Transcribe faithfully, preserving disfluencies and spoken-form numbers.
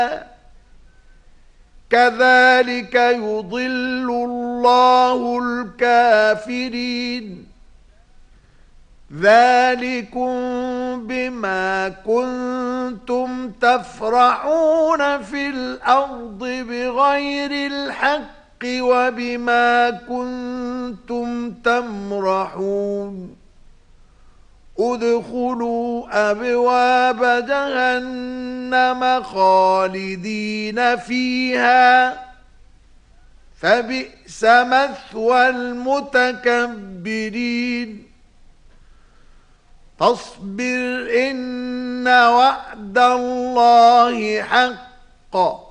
كذلك يضل الله الكافرين. ذلكم بما كنتم تفرحون في الأرض بغير الحق وبما كنتم تمرحون. ادخلوا أبواب جهنم خالدين فيها فبئس مثوى المتكبرين. فاصبر إن وعد الله حق